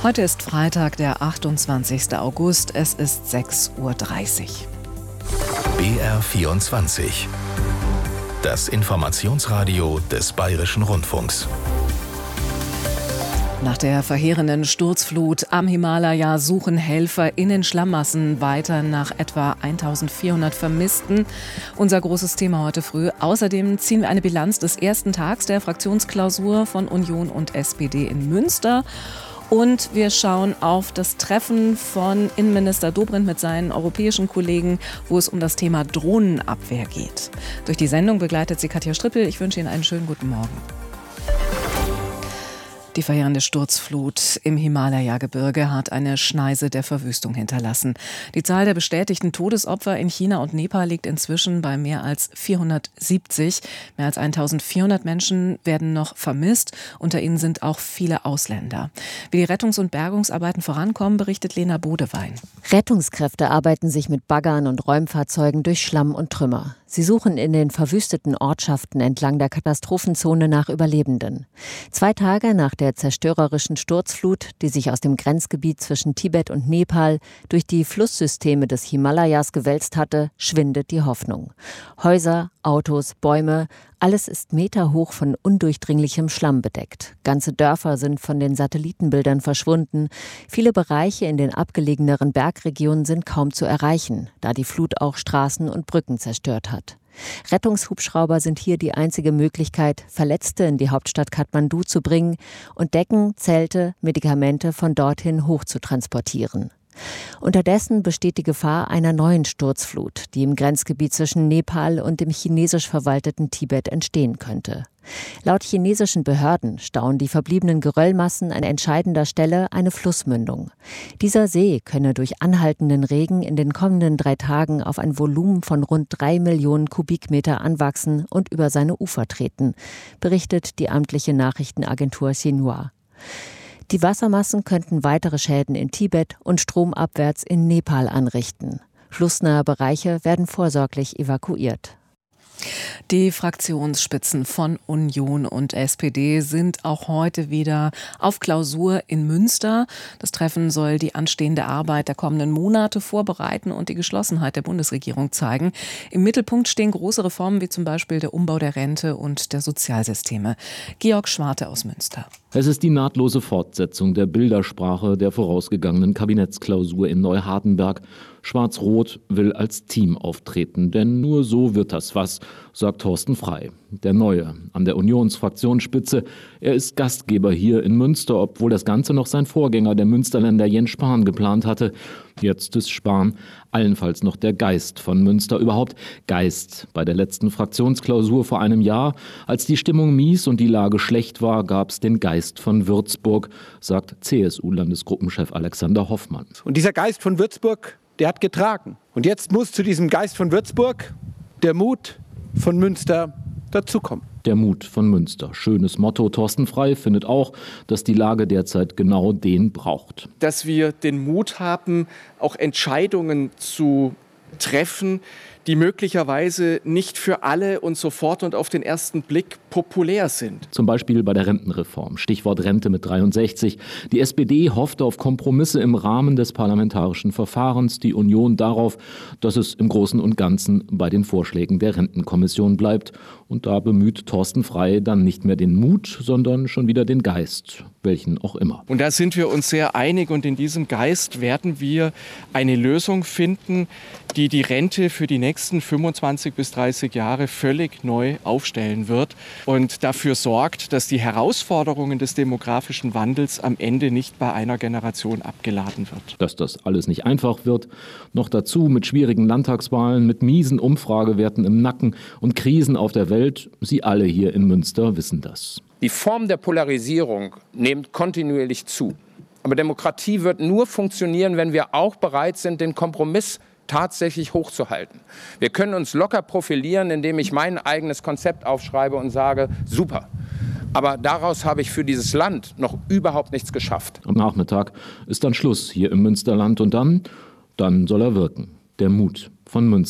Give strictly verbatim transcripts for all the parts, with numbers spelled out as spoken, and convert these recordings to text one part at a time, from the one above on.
Heute ist Freitag, der achtundzwanzigster August. Es ist sechs Uhr dreißig. B R vierundzwanzig. Das Informationsradio des Bayerischen Rundfunks. Nach der verheerenden Sturzflut am Himalaya suchen Helfer in den Schlammmassen weiter nach etwa eintausendvierhundert Vermissten. Unser großes Thema heute früh. Außerdem ziehen wir eine Bilanz des ersten Tags der Fraktionsklausur von Union und S P D in Münster. Und wir schauen auf das Treffen von Innenminister Dobrindt mit seinen europäischen Kollegen, wo es um das Thema Drohnenabwehr geht. Durch die Sendung begleitet sie Katja Strippel. Ich wünsche Ihnen einen schönen guten Morgen. Die verheerende Sturzflut im Himalaya-Gebirge hat eine Schneise der Verwüstung hinterlassen. Die Zahl der bestätigten Todesopfer in China und Nepal liegt inzwischen bei mehr als vierhundertsiebzig. Mehr als eintausendvierhundert Menschen werden noch vermisst. Unter ihnen sind auch viele Ausländer. Wie die Rettungs- und Bergungsarbeiten vorankommen, berichtet Lena Bodewein. Rettungskräfte arbeiten sich mit Baggern und Räumfahrzeugen durch Schlamm und Trümmer. Sie suchen in den verwüsteten Ortschaften entlang der Katastrophenzone nach Überlebenden. Zwei Tage nach der zerstörerischen Sturzflut, die sich aus dem Grenzgebiet zwischen Tibet und Nepal durch die Flusssysteme des Himalayas gewälzt hatte, schwindet die Hoffnung. Häuser, Autos, Bäume, alles ist meterhoch von undurchdringlichem Schlamm bedeckt. Ganze Dörfer sind von den Satellitenbildern verschwunden. Viele Bereiche in den abgelegeneren Bergregionen sind kaum zu erreichen, da die Flut auch Straßen und Brücken zerstört hat. Rettungshubschrauber sind hier die einzige Möglichkeit, Verletzte in die Hauptstadt Kathmandu zu bringen und Decken, Zelte, Medikamente von dorthin hoch zu transportieren. Unterdessen besteht die Gefahr einer neuen Sturzflut, die im Grenzgebiet zwischen Nepal und dem chinesisch verwalteten Tibet entstehen könnte. Laut chinesischen Behörden stauen die verbliebenen Geröllmassen an entscheidender Stelle eine Flussmündung. Dieser See könne durch anhaltenden Regen in den kommenden drei Tagen auf ein Volumen von rund drei Millionen Kubikmeter anwachsen und über seine Ufer treten, berichtet die amtliche Nachrichtenagentur Xinhua. Die Wassermassen könnten weitere Schäden in Tibet und stromabwärts in Nepal anrichten. Flussnahe Bereiche werden vorsorglich evakuiert. Die Fraktionsspitzen von Union und S P D sind auch heute wieder auf Klausur in Münster. Das Treffen soll die anstehende Arbeit der kommenden Monate vorbereiten und die Geschlossenheit der Bundesregierung zeigen. Im Mittelpunkt stehen große Reformen wie zum Beispiel der Umbau der Rente und der Sozialsysteme. Georg Schwarte aus Münster. Es ist die nahtlose Fortsetzung der Bildersprache der vorausgegangenen Kabinettsklausur in Neuhardenberg. Schwarz-Rot will als Team auftreten, denn nur so wird das was, sagt Thorsten Frey, der Neue an der Unionsfraktionsspitze. Er ist Gastgeber hier in Münster, obwohl das Ganze noch sein Vorgänger, der Münsterländer Jens Spahn, geplant hatte. Jetzt ist Spahn allenfalls noch der Geist von Münster. Überhaupt Geist. Bei der letzten Fraktionsklausur vor einem Jahr, als die Stimmung mies und die Lage schlecht war, gab es den Geist von Würzburg, sagt C S U-Landesgruppenchef Alexander Hoffmann. Und dieser Geist von Würzburg, der hat getragen. Und jetzt muss zu diesem Geist von Würzburg der Mut von Münster dazukommen. Der Mut von Münster. Schönes Motto. Thorsten Frey findet auch, dass die Lage derzeit genau den braucht. Dass wir den Mut haben, auch Entscheidungen zu treffen, die möglicherweise nicht für alle und sofort und auf den ersten Blick populär sind. Zum Beispiel bei der Rentenreform. Stichwort Rente mit dreiundsechzig. Die S P D hoffte auf Kompromisse im Rahmen des parlamentarischen Verfahrens, die Union darauf, dass es im Großen und Ganzen bei den Vorschlägen der Rentenkommission bleibt. Und da bemüht Thorsten Frey dann nicht mehr den Mut, sondern schon wieder den Geist, welchen auch immer. Und da sind wir uns sehr einig und in diesem Geist werden wir eine Lösung finden, die die Rente für die nächsten fünfundzwanzig bis dreißig Jahre völlig neu aufstellen wird und dafür sorgt, dass die Herausforderungen des demografischen Wandels am Ende nicht bei einer Generation abgeladen wird. Dass das alles nicht einfach wird, noch dazu mit schwierigen Landtagswahlen, mit miesen Umfragewerten im Nacken und Krisen auf der Welt, Sie alle hier in Münster wissen das. Die Form der Polarisierung nimmt kontinuierlich zu. Aber Demokratie wird nur funktionieren, wenn wir auch bereit sind, den Kompromiss tatsächlich hochzuhalten. Wir können uns locker profilieren, indem ich mein eigenes Konzept aufschreibe und sage, super. Aber daraus habe ich für dieses Land noch überhaupt nichts geschafft. Am Nachmittag ist dann Schluss hier im Münsterland und dann, dann soll er wirken. Der Mut von Münster.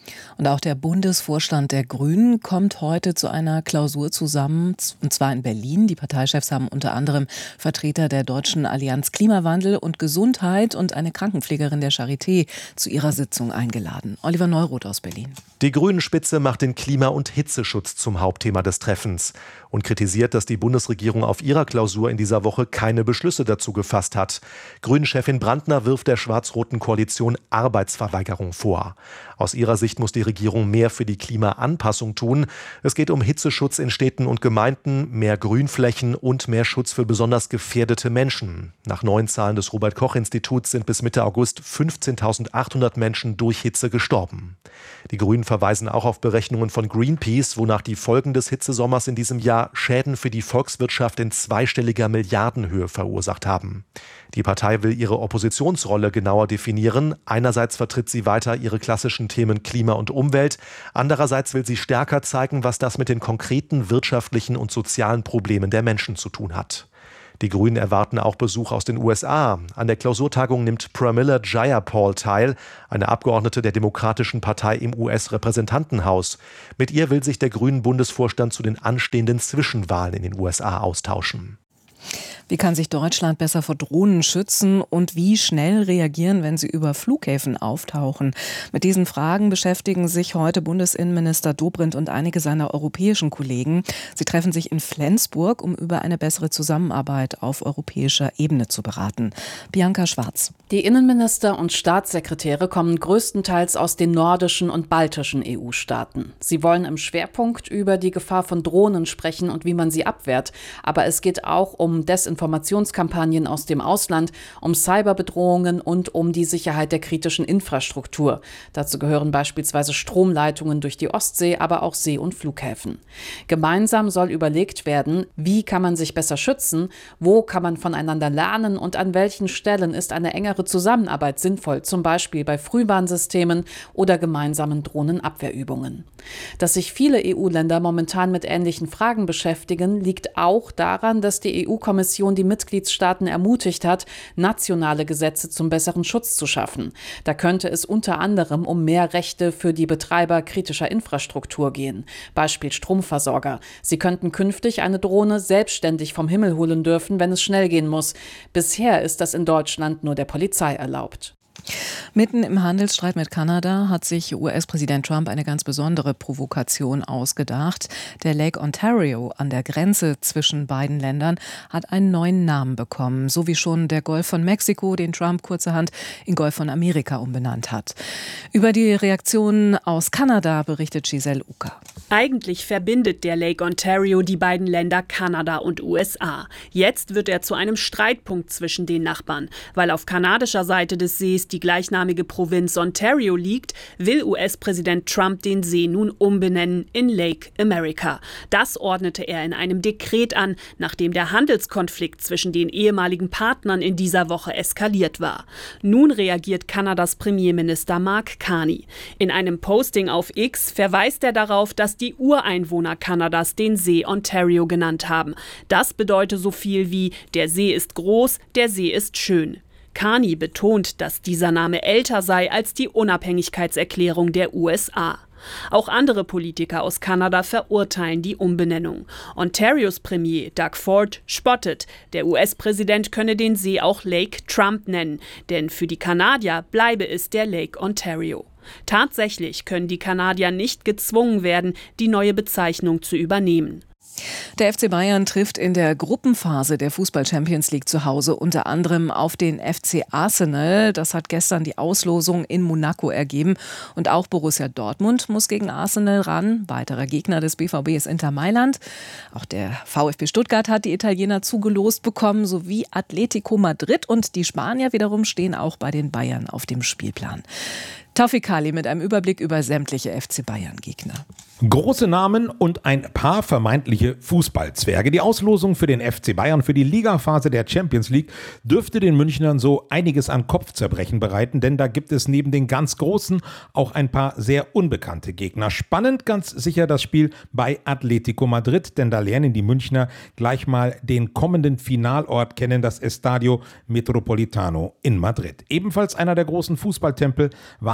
Und auch der Bundesvorstand der Grünen kommt heute zu einer Klausur zusammen, und zwar in Berlin. Die Parteichefs haben unter anderem Vertreter der Deutschen Allianz Klimawandel und Gesundheit und eine Krankenpflegerin der Charité zu ihrer Sitzung eingeladen. Oliver Neuroth aus Berlin. Die Grünen-Spitze macht den Klima- und Hitzeschutz zum Hauptthema des Treffens und kritisiert, dass die Bundesregierung auf ihrer Klausur in dieser Woche keine Beschlüsse dazu gefasst hat. Grünen-Chefin Brandner wirft der schwarz-roten Koalition Arbeitsverweigerung vor. Aus ihrer Sicht muss die Regierung mehr für die Klimaanpassung tun. Es geht um Hitzeschutz in Städten und Gemeinden, mehr Grünflächen und mehr Schutz für besonders gefährdete Menschen. Nach neuen Zahlen des Robert-Koch-Instituts sind bis Mitte August fünfzehntausendachthundert Menschen durch Hitze gestorben. Die Grünen verweisen auch auf Berechnungen von Greenpeace, wonach die Folgen des Hitzesommers in diesem Jahr Schäden für die Volkswirtschaft in zweistelliger Milliardenhöhe verursacht haben. Die Partei will ihre Oppositionsrolle genauer definieren. Einerseits vertritt sie weiter ihre klassischen Themen Klima und Umwelt. Andererseits will sie stärker zeigen, was das mit den konkreten wirtschaftlichen und sozialen Problemen der Menschen zu tun hat. Die Grünen erwarten auch Besuch aus den U S A. An der Klausurtagung nimmt Pramila Jayapal teil, eine Abgeordnete der Demokratischen Partei im U S-Repräsentantenhaus. Mit ihr will sich der Grünen-Bundesvorstand zu den anstehenden Zwischenwahlen in den U S A austauschen. Wie kann sich Deutschland besser vor Drohnen schützen und wie schnell reagieren, wenn sie über Flughäfen auftauchen? Mit diesen Fragen beschäftigen sich heute Bundesinnenminister Dobrindt und einige seiner europäischen Kollegen. Sie treffen sich in Flensburg, um über eine bessere Zusammenarbeit auf europäischer Ebene zu beraten. Bianca Schwarz. Die Innenminister und Staatssekretäre kommen größtenteils aus den nordischen und baltischen E U-Staaten. Sie wollen im Schwerpunkt über die Gefahr von Drohnen sprechen und wie man sie abwehrt. Aber es geht auch um Desinformation. Informationskampagnen aus dem Ausland, um Cyberbedrohungen und um die Sicherheit der kritischen Infrastruktur. Dazu gehören beispielsweise Stromleitungen durch die Ostsee, aber auch See- und Flughäfen. Gemeinsam soll überlegt werden, wie kann man sich besser schützen, wo kann man voneinander lernen und an welchen Stellen ist eine engere Zusammenarbeit sinnvoll, zum Beispiel bei Frühwarnsystemen oder gemeinsamen Drohnenabwehrübungen. Dass sich viele E U-Länder momentan mit ähnlichen Fragen beschäftigen, liegt auch daran, dass die E U-Kommission die Mitgliedstaaten ermutigt hat, nationale Gesetze zum besseren Schutz zu schaffen. Da könnte es unter anderem um mehr Rechte für die Betreiber kritischer Infrastruktur gehen. Beispiel Stromversorger. Sie könnten künftig eine Drohne selbstständig vom Himmel holen dürfen, wenn es schnell gehen muss. Bisher ist das in Deutschland nur der Polizei erlaubt. Mitten im Handelsstreit mit Kanada hat sich U S-Präsident Trump eine ganz besondere Provokation ausgedacht. Der Lake Ontario an der Grenze zwischen beiden Ländern hat einen neuen Namen bekommen, so wie schon der Golf von Mexiko, den Trump kurzerhand in Golf von Amerika umbenannt hat. Über die Reaktionen aus Kanada berichtet Giselle Ucker. Eigentlich verbindet der Lake Ontario die beiden Länder Kanada und U S A. Jetzt wird er zu einem Streitpunkt zwischen den Nachbarn. Weil auf kanadischer Seite des Sees die gleichnamige Provinz Ontario liegt, will U S-Präsident Trump den See nun umbenennen in Lake America. Das ordnete er in einem Dekret an, nachdem der Handelskonflikt zwischen den ehemaligen Partnern in dieser Woche eskaliert war. Nun reagiert Kanadas Premierminister Mark Carney. In einem Posting auf X verweist er darauf, dass die Ureinwohner Kanadas den See Ontario genannt haben. Das bedeutet so viel wie: Der See ist groß, der See ist schön. Carney betont, dass dieser Name älter sei als die Unabhängigkeitserklärung der U S A. Auch andere Politiker aus Kanada verurteilen die Umbenennung. Ontarios Premier Doug Ford spottet, der U S-Präsident könne den See auch Lake Trump nennen, denn für die Kanadier bleibe es der Lake Ontario. Tatsächlich können die Kanadier nicht gezwungen werden, die neue Bezeichnung zu übernehmen. Der F C Bayern trifft in der Gruppenphase der Fußball-Champions League zu Hause unter anderem auf den F C Arsenal. Das hat gestern die Auslosung in Monaco ergeben. Und auch Borussia Dortmund muss gegen Arsenal ran. Weiterer Gegner des B V B ist Inter Mailand. Auch der VfB Stuttgart hat die Italiener zugelost bekommen, sowie Atletico Madrid. Und die Spanier wiederum stehen auch bei den Bayern auf dem Spielplan. Taufik Kali mit einem Überblick über sämtliche F C Bayern-Gegner. Große Namen und ein paar vermeintliche Fußballzwerge. Die Auslosung für den F C Bayern für die Ligaphase der Champions League dürfte den Münchnern so einiges an Kopfzerbrechen bereiten, denn da gibt es neben den ganz Großen auch ein paar sehr unbekannte Gegner. Spannend ganz sicher das Spiel bei Atletico Madrid, denn da lernen die Münchner gleich mal den kommenden Finalort kennen, das Estadio Metropolitano in Madrid. Ebenfalls einer der großen Fußballtempel war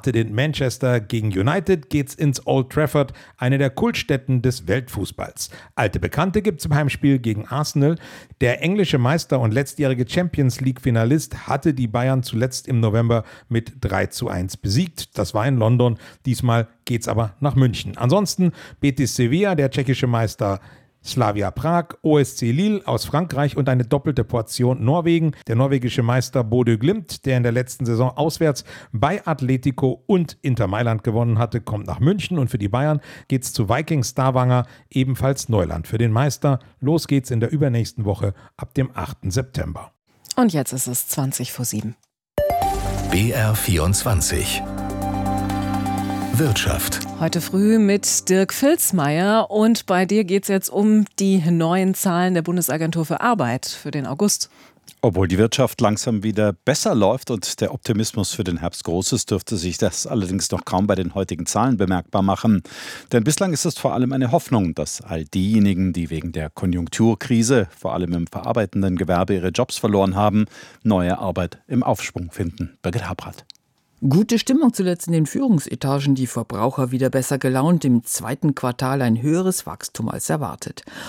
startet in Manchester. Gegen United geht's ins Old Trafford, eine der Kultstätten des Weltfußballs. Alte Bekannte gibt's im Heimspiel gegen Arsenal. Der englische Meister und letztjährige Champions-League-Finalist hatte die Bayern zuletzt im November mit drei zu eins besiegt. Das war in London. Diesmal geht's aber nach München. Ansonsten Betis Sevilla, der tschechische Meister Slavia Prag, O S C Lille aus Frankreich und eine doppelte Portion Norwegen. Der norwegische Meister Bodø Glimt, der in der letzten Saison auswärts bei Atletico und Inter Mailand gewonnen hatte, kommt nach München. Und für die Bayern geht's zu Viking Stavanger, ebenfalls Neuland für den Meister. Los geht's in der übernächsten Woche ab dem achten September. Und jetzt ist es zwanzig vor sieben. B R vierundzwanzig Wirtschaft. Heute früh mit Dirk Filzmeier und bei dir geht es jetzt um die neuen Zahlen der Bundesagentur für Arbeit für den August. Obwohl die Wirtschaft langsam wieder besser läuft und der Optimismus für den Herbst groß ist, dürfte sich das allerdings noch kaum bei den heutigen Zahlen bemerkbar machen. Denn bislang ist es vor allem eine Hoffnung, dass all diejenigen, die wegen der Konjunkturkrise, vor allem im verarbeitenden Gewerbe, ihre Jobs verloren haben, neue Arbeit im Aufschwung finden. Birgit Habrath. Gute Stimmung zuletzt in den Führungsetagen, die Verbraucher wieder besser gelaunt, im zweiten Quartal ein höheres Wachstum als erwartet.